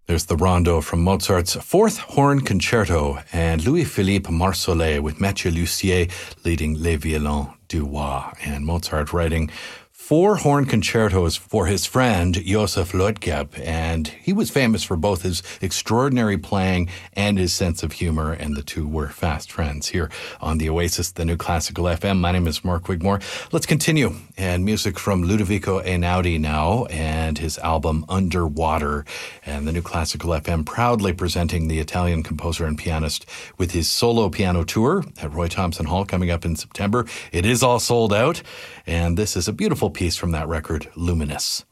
There's the rondo from Mozart's Fourth Horn Concerto and Louis-Philippe Marsollet with Mathieu Lussier leading Les Violons du Roi. And Mozart writing 4 horn concertos for his friend Joseph Leutkep, and he was famous for both his extraordinary playing and his sense of humor, and the two were fast friends here on the Oasis, the New Classical FM. My name is Mark Wigmore. Let's continue, and music from Ludovico Einaudi now, and his album Underwater, and the New Classical FM proudly presenting the Italian composer and pianist with his solo piano tour at Roy Thomson Hall coming up in September. It is all sold out, and this is a beautiful piece from that record, Luminous.